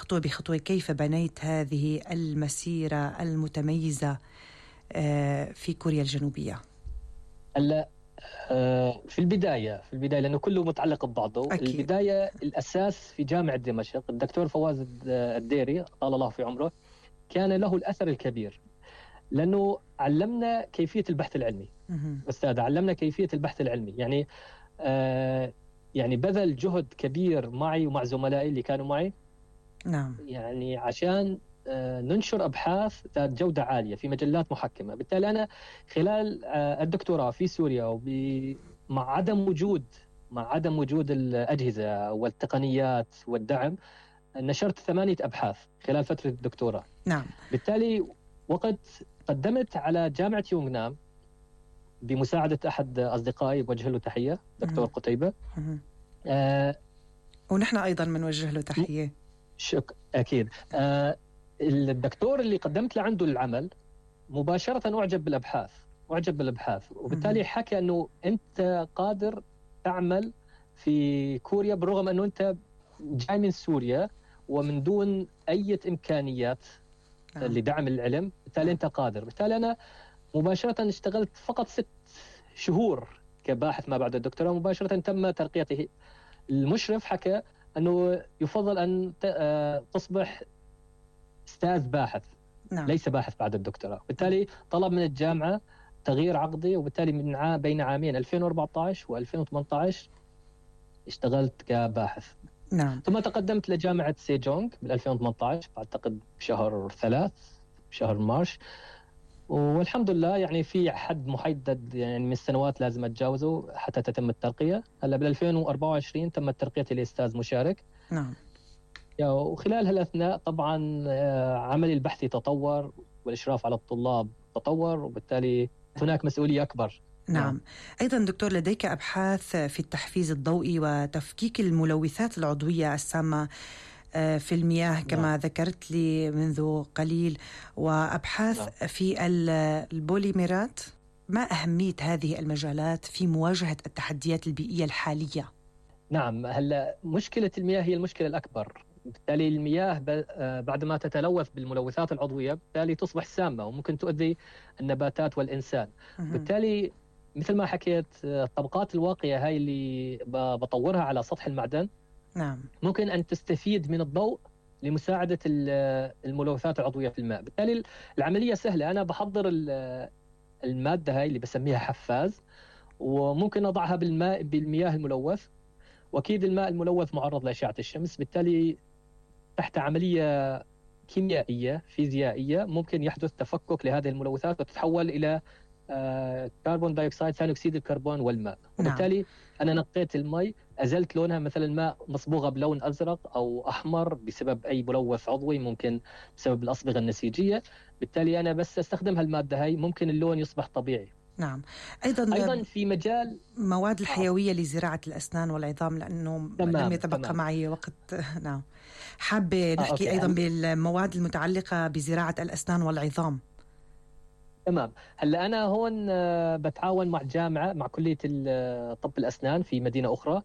خطوة بخطوة كيف بنيت هذه المسيرة المتميزة في كوريا الجنوبية؟ هلا في البداية لأنه كله متعلق ببعضه. أكيد. البداية الأساس في جامعة دمشق، الدكتور فواز الديري طال الله في عمره كان له الأثر الكبير، لأنه علمنا كيفية البحث العلمي. أستاذ علمنا كيفية البحث العلمي، يعني بذل جهد كبير معي ومع زملائي اللي كانوا معي. نعم. يعني عشان ننشر أبحاث ذات جودة عالية في مجلات محكمة. بالتالي أنا خلال الدكتوراه في سوريا مع عدم وجود الأجهزة والتقنيات والدعم، نشرت 8 أبحاث خلال فترة الدكتوراه. نعم. بالتالي وقد قدمت على جامعة يونغنام بمساعدة أحد أصدقائي، بوجه له تحية، دكتور قتيبة. ونحن أيضا منوجه له تحية. أكيد. الدكتور اللي قدمت له عنده العمل مباشرة أعجب بالأبحاث، وبالتالي حكى أنه أنت قادر تعمل في كوريا بالرغم أنه أنت جاي من سوريا ومن دون أي إمكانيات لدعم العلم. بالتالي أنت قادر. بالتالي أنا مباشرة اشتغلت فقط 6 شهور كباحث ما بعد الدكتوراه، مباشرة تم ترقيته. المشرف حكى أنه يفضل أن تصبح أستاذ باحث، ليس باحث بعد الدكتوراه. بالتالي طلب من الجامعة تغيير عقدي، وبالتالي من بين عامين 2014 و2018 اشتغلت كباحث. نعم. ثم تقدمت لجامعة سيجونغ بال 2018 أعتقد بشهر 3 بشهر مارس، والحمد لله يعني في حد محدد يعني من السنوات لازم أتجاوزه حتى تتم الترقية. هلا بال 2024 تمت ترقيتي لأستاذ مشارك. نعم. وخلال هالأثناء طبعا عملي البحثي تطور والإشراف على الطلاب تطور، وبالتالي هناك مسؤولية أكبر. نعم. أيضا دكتور لديك أبحاث في التحفيز الضوئي وتفكيك الملوثات العضوية السامة في المياه كما ذكرت لي منذ قليل، وأبحاث في البوليميرات. ما أهمية هذه المجالات في مواجهة التحديات البيئية الحالية؟ نعم، هلا مشكلة المياه هي المشكلة الأكبر. بالتالي المياه بعد ما تتلوث بالملوثات العضوية بالتالي تصبح سامة وممكن تؤذي النباتات والإنسان. بالتالي مثل ما حكيت الطبقات الواقية هاي اللي بطورها على سطح المعدن، نعم، ممكن أن تستفيد من الضوء لمساعدة الملوثات العضوية في الماء. بالتالي العملية سهلة. أنا بحضر المادة هاي اللي بسميها حفاز، وممكن أضعها بالمياه الملوث، وأكيد الماء الملوث معرض لأشعة الشمس. بالتالي تحت عملية كيميائية فيزيائية ممكن يحدث تفكك لهذه الملوثات وتتحول إلى كربون دايوكسيد، ثاني أكسيد الكربون والماء. وبالتالي أنا نقيت المي، أزلت لونها، مثلا الماء مصبوغة بلون أزرق أو أحمر بسبب أي ملوث عضوي، ممكن بسبب الأصبغة النسيجية. بالتالي أنا بس أستخدم هالمادة هاي ممكن اللون يصبح طبيعي. نعم. أيضا في مجال مواد الحيوية لزراعة الأسنان والعظام، لأنه لم يتبقى معي وقت. نعم، حابة نحكي أيضا بالمواد المتعلقة بزراعة الأسنان والعظام. تمام. هلا أنا هون بتعاون مع جامعة، مع كلية طب الأسنان في مدينة أخرى.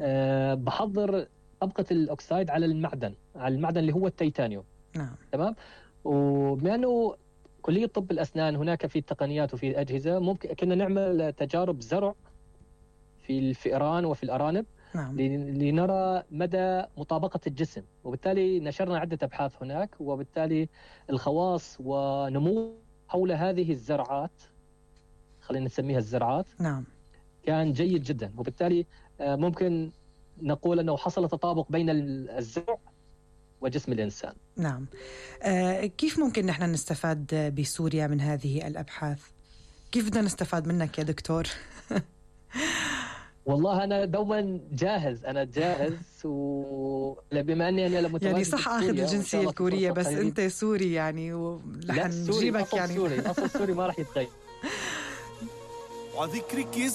بحضر طبقة الأكسيد على المعدن اللي هو التيتانيوم. نعم. تمام. وبما أنه كلية طب الأسنان هناك في تقنيات وفي أجهزة، ممكن كنا نعمل تجارب زرع في الفئران وفي الأرانب. نعم. لنرى مدى مطابقة الجسم، وبالتالي نشرنا عدة أبحاث هناك، وبالتالي الخواص ونمو حول هذه الزرعات، خلينا نسميها الزرعات، نعم، كان جيد جدا. وبالتالي ممكن نقول أنه حصل تطابق بين الزرع وجسم الإنسان. نعم. كيف ممكن نحن نستفاد بسوريا من هذه الأبحاث؟ كيف بدنا نستفاد منك يا دكتور؟ والله أنا دوما جاهز، بما أني أنا متواجد يعني صح أخذ الجنسية الكورية، بس أنت سوري يعني، لا، سوري، أصل سوري ما راح يتغير. وذكرك